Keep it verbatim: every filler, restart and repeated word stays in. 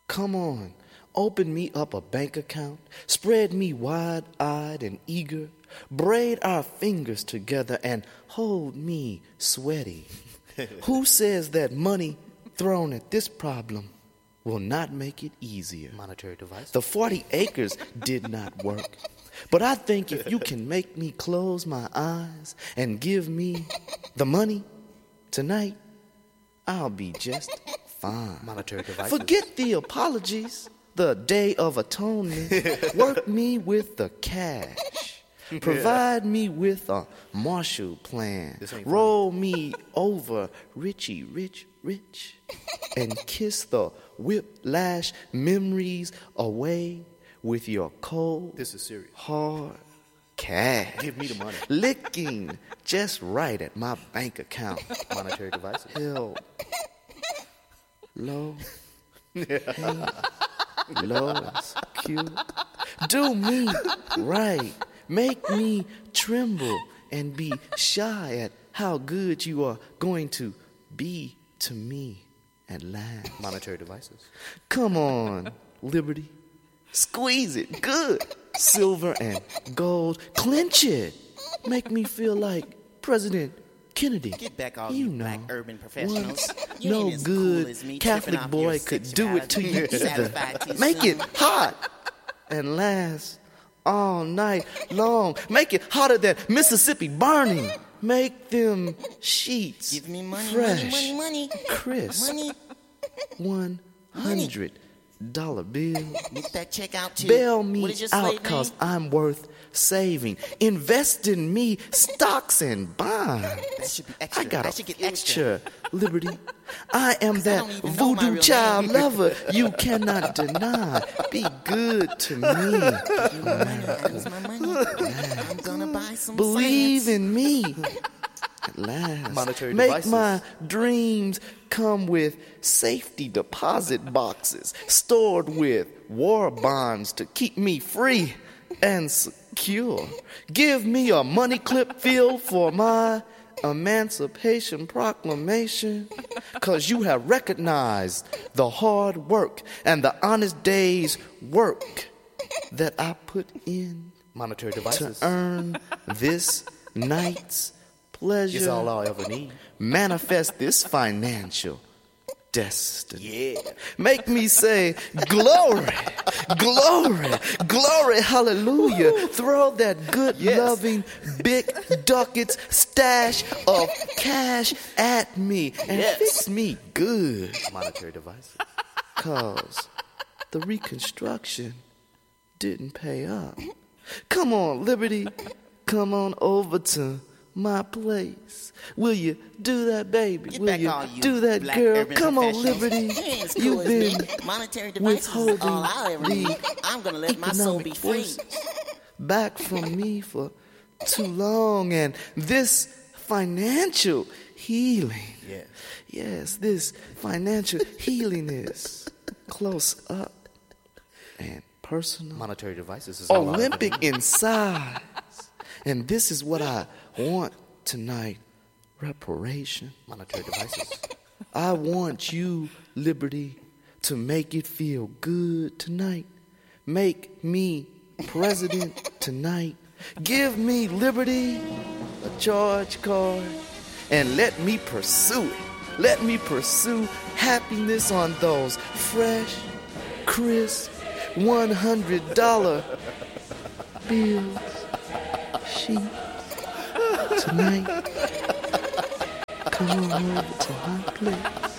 Come on, open me up a bank account, spread me wide-eyed and eager, braid our fingers together and hold me sweaty. Who says that money thrown at this problem will not make it easier? Monetary device. The forty acres did not work. But I think if you can make me close my eyes and give me the money tonight, I'll be just fine. Monetary devices. Forget the apologies, the Day of Atonement. Work me with the cash. Provide me with a Marshall Plan. Roll me over, Richie, rich, rich, and kiss the whiplash memories away with your cold, this is serious, hard cash. Give me the money. Licking just right at my bank account. Monetary devices. Hell, low, hey, low, is cute. Do me right. Make me tremble and be shy at how good you are going to be to me at last. Monetary devices. Come on, Liberty. Squeeze it good. Silver and gold. Clench it. Make me feel like President Kennedy. Get back all you you know, black urban professionals. once You no ain't as good cool as me, Catholic tripping off boy your could do it to you sexuality. either. Satisfied too Make soon. it hot and last all night long. Make it hotter than Mississippi burning. Make them sheets Give me money, fresh, money, money, money. crisp. Money. One hundred dollar bill. Get that check out too. Bail What me is your out slave cause name? I'm worth saving. Invest in me stocks and bonds. That should be extra. I got I a should get future, extra. Liberty. I am I that don't even know my voodoo real child name. lover you cannot deny. Be good to me. Give me money. That my money. I'm gonna buy some Believe science. in me. At last, Monetary make devices. my dreams come with safety deposit boxes stored with war bonds to keep me free and secure. Give me a money clip filled for my Emancipation Proclamation, cause you have recognized the hard work and the honest day's work that I put in Monetary to devices. earn this night's pleasure. It's all I'll ever need. Manifest this financial destiny. Yeah. Make me say, glory, glory, glory, hallelujah. Throw that good, Yes. loving, big ducats stash of cash at me and Yes. fix me good. Monetary devices. Cause the Reconstruction didn't pay up. Come on, Liberty. Come on over to my place. Will you do that, baby? Get Will back you all you do that, black girl? urban Come on, professionals. Liberty. You ain't as cool You've as been me. Monetary devices is withholding all I'll ever the need. I'm gonna let my soul be economic free. forces back from me for too long, and this financial healing. Yes. Yes, this financial healing is close up and personal. Monetary devices is all I'll ever Olympic need. in size. And this is what I want tonight. Reparation. Monetary devices. I want you, Liberty, to make it feel good tonight. Make me president tonight. Give me, Liberty, a charge card, and let me pursue it. Let me pursue happiness on those fresh, crisp, one hundred dollar bills. Sheets tonight. Come on over to my place.